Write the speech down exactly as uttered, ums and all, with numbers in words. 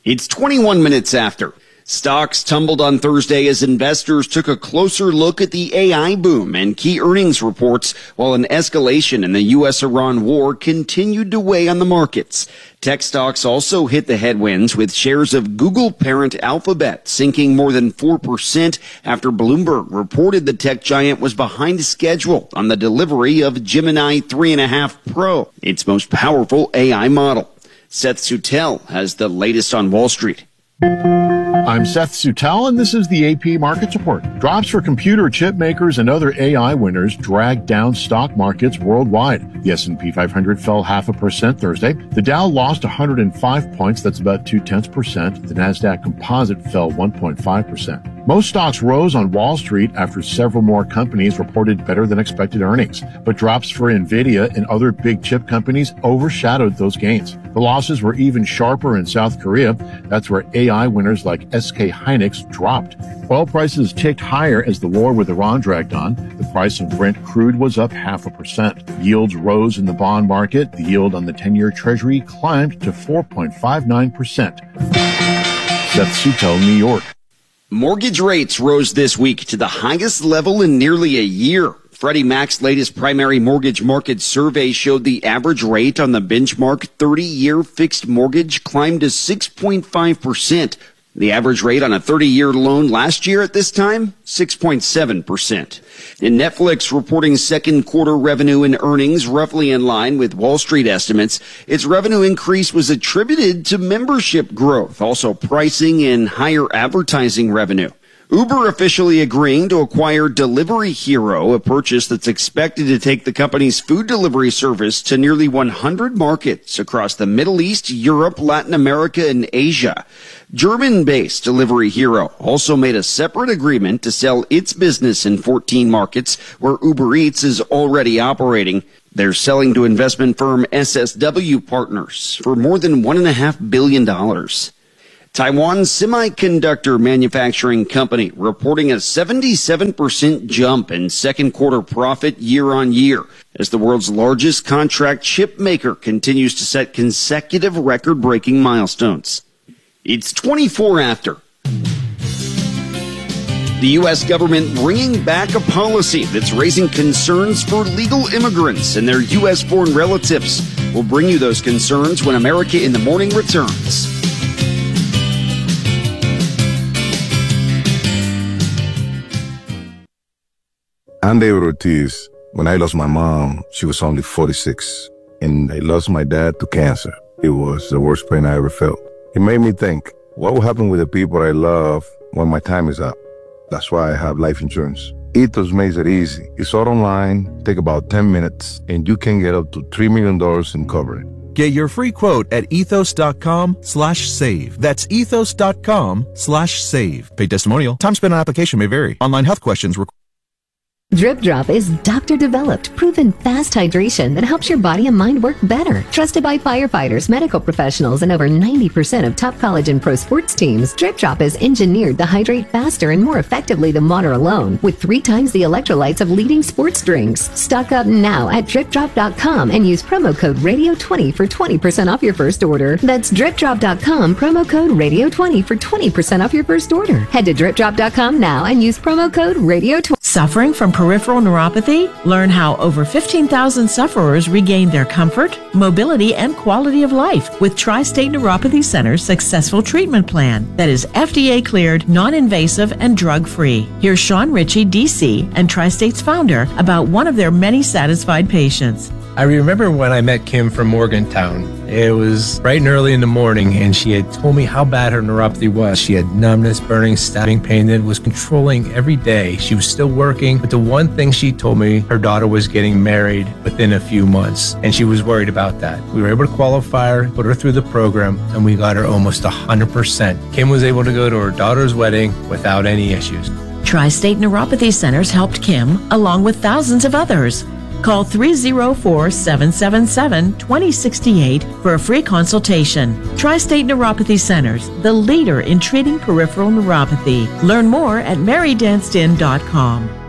It's twenty-one minutes after. Stocks tumbled on Thursday as investors took a closer look at the A I boom and key earnings reports, while an escalation in the U S Iran war continued to weigh on the markets. Tech stocks also hit the headwinds, with shares of Google parent Alphabet sinking more than four percent after Bloomberg reported the tech giant was behind schedule on the delivery of Gemini three point five Pro, its most powerful A I model. Seth Sutel has the latest on Wall Street. I'm Seth Sutel, and this is the A P Markets Report. Drops for computer chip makers and other A I winners dragged down stock markets worldwide. The S and P five hundred fell half a percent Thursday. The Dow lost one hundred five points, that's about two-tenths percent. The NASDAQ Composite fell one point five percent. Most stocks rose on Wall Street after several more companies reported better than expected earnings. But drops for Nvidia and other big chip companies overshadowed those gains. The losses were even sharper in South Korea. That's where A I winners like S K Hynix dropped. Oil prices ticked higher as the war with Iran dragged on. The price of Brent crude was up half a percent. Yields rose in the bond market. The yield on the ten-year Treasury climbed to four point five nine percent. Seth Sutel, New York. Mortgage rates rose this week to the highest level in nearly a year. Freddie Mac's latest primary mortgage market survey showed the average rate on the benchmark thirty-year fixed mortgage climbed to six point five percent. The average rate on a thirty-year loan last year at this time, six point seven percent. And Netflix reporting second quarter revenue and earnings roughly in line with Wall Street estimates. Its revenue increase was attributed to membership growth, also pricing and higher advertising revenue. Uber officially agreeing to acquire Delivery Hero, a purchase that's expected to take the company's food delivery service to nearly one hundred markets across the Middle East, Europe, Latin America, and Asia. German-based Delivery Hero also made a separate agreement to sell its business in fourteen markets where Uber Eats is already operating. They're selling to investment firm S S W Partners for more than one point five billion dollars. Taiwan's semiconductor manufacturing company reporting a seventy-seven percent jump in second quarter profit year on year as the world's largest contract chip maker continues to set consecutive record-breaking milestones. It's twenty-four after. The U S government bringing back a policy that's raising concerns for legal immigrants and their U S foreign relatives. We'll bring you those concerns when America in the Morning returns. I'm David Ortiz. When I lost my mom, she was only forty-six, and I lost my dad to cancer. It was the worst pain I ever felt. It made me think, what will happen with the people I love when my time is up? That's why I have life insurance. Ethos makes it easy. It's all online, take about ten minutes, and you can get up to three million dollars in coverage. Get your free quote at ethos.com slash save. That's ethos.com slash save. Paid testimonial. Time spent on application may vary. Online health questions require. Drip Drop is doctor-developed, proven fast hydration that helps your body and mind work better. Trusted by firefighters, medical professionals, and over ninety percent of top college and pro sports teams, Drip Drop is engineered to hydrate faster and more effectively than water alone, with three times the electrolytes of leading sports drinks. Stock up now at drip drop dot com and use promo code radio twenty for twenty percent off your first order. That's drip drop dot com, promo code radio twenty for twenty percent off your first order. Head to drip drop dot com now and use promo code radio twenty. Suffering from peripheral neuropathy? Learn how over fifteen thousand sufferers regain their comfort, mobility, and quality of life with Tri-State Neuropathy Center's successful treatment plan that is F D A cleared, non-invasive, and drug-free. Here's Sean Ritchie, D C, and Tri-State's founder about one of their many satisfied patients. I remember when I met Kim from Morgantown. It was bright and early in the morning, and she had told me how bad her neuropathy was. She had numbness, burning, stabbing pain that was controlling every day. She was still working, but the one thing she told me, her daughter was getting married within a few months, and she was worried about that. We were able to qualify her, put her through the program, and we got her almost one hundred percent. Kim was able to go to her daughter's wedding without any issues. Tri-State Neuropathy Centers helped Kim, along with thousands of others. Call three oh four, seven seven seven, two oh six eight for a free consultation. Tri-State Neuropathy Centers, the leader in treating peripheral neuropathy. Learn more at mary danston dot com.